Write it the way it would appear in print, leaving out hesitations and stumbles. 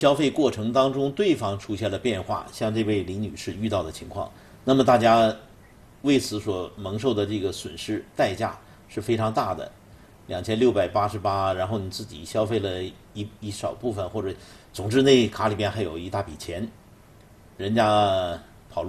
消费过程当中对方出现了变化，像这位李女士遇到的情况，那么大家为此所蒙受的这个损失代价是非常大的。2688，然后你自己消费了一少部分，或者总之那卡里边还有一大笔钱，人家